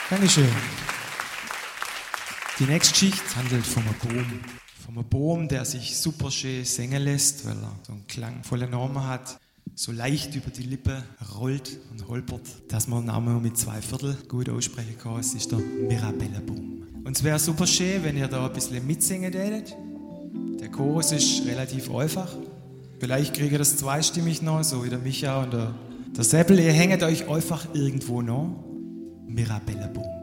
Dankeschön. Die nächste Geschichte handelt von einem Baum. Von einem Baum, der sich super schön singen lässt, weil er so einen klangvollen Namen hat. So leicht über die Lippe rollt und holpert, dass man den Namen mit 2/4 gut aussprechen kann. Es ist der Mirabellenbaum. Und es wäre super schön, wenn ihr da ein bisschen mitsingen würdet. Der Chorus ist relativ einfach. Vielleicht kriegt ihr das zweistimmig noch, so wie der Micha und der Seppel. Ihr hängt euch einfach irgendwo noch. Mirabellenbaum.